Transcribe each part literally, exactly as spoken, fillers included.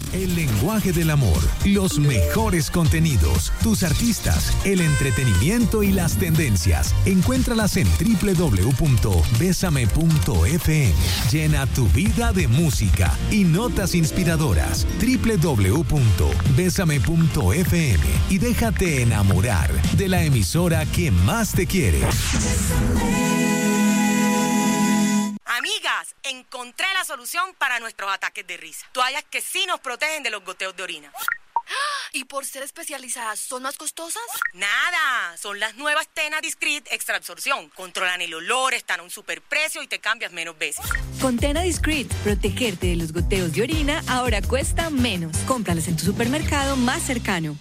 El lenguaje del amor, los mejores contenidos, tus artistas, el entretenimiento y las tendencias. Encuéntralas en doble u doble u doble u punto besame punto efe eme. Llena tu vida de música y notas inspiradoras. doble u doble u doble u punto besame punto efe eme y déjate enamorar de la emisora que más te quiere. Amigas, encontré la solución para nuestros ataques de risa. Toallas que sí nos protegen de los goteos de orina. ¿Y por ser especializadas, son más costosas? Nada, son las nuevas Tena Discreet Extra Absorción. Controlan el olor, están a un superprecio y te cambias menos veces. Con Tena Discreet, protegerte de los goteos de orina ahora cuesta menos. Cómpralas en tu supermercado más cercano.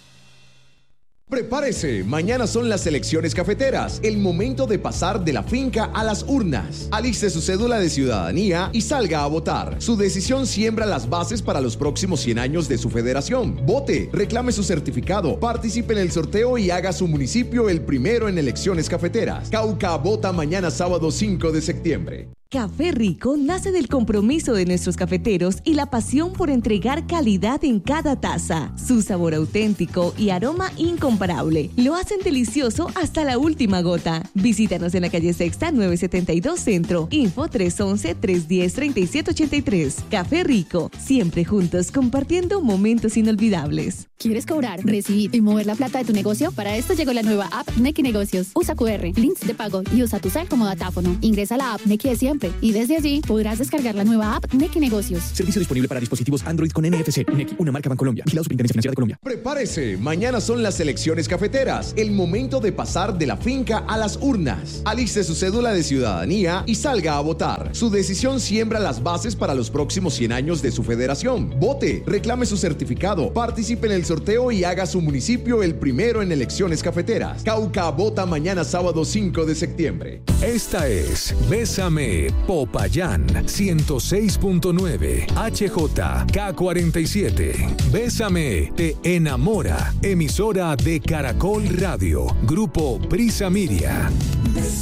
Prepárese, mañana son las elecciones cafeteras, el momento de pasar de la finca a las urnas. Aliste su cédula de ciudadanía y salga a votar. Su decisión siembra las bases para los próximos cien años de su federación. Vote, reclame su certificado, participe en el sorteo y haga su municipio el primero en elecciones cafeteras. Cauca vota mañana sábado cinco de septiembre. Café Rico nace del compromiso de nuestros cafeteros y la pasión por entregar calidad en cada taza. Su sabor auténtico y aroma incomparable lo hacen delicioso hasta la última gota. Visítanos en la calle Sexta nueve setenta y dos Centro. Info tres once, tres diez, treinta y siete ochenta y tres. Café Rico, siempre juntos compartiendo momentos inolvidables. ¿Quieres cobrar, recibir y mover la plata de tu negocio? Para esto llegó la nueva app Nequi Negocios. Usa cu erre, links de pago y usa tu cel como datáfono. Ingresa a la app Nequi de siempre y desde allí podrás descargar la nueva app Nequi Negocios. Servicio disponible para dispositivos Android con N F C. Nequi, una marca Bancolombia. Vigilado Superintendencia Financiera de Colombia. Prepárese, mañana son las elecciones cafeteras, el momento de pasar de la finca a las urnas. Aliste su cédula de ciudadanía y salga a votar. Su decisión siembra las bases para los próximos cien años de su federación. Vote, reclame su certificado, participe en el sorteo y haga su municipio el primero en elecciones cafeteras. Cauca vota mañana sábado cinco de septiembre. Esta es Bésame Popayán ciento seis punto nueve H J K cuarenta y siete. Bésame te enamora. Emisora de Caracol Radio. Grupo Prisa Miria.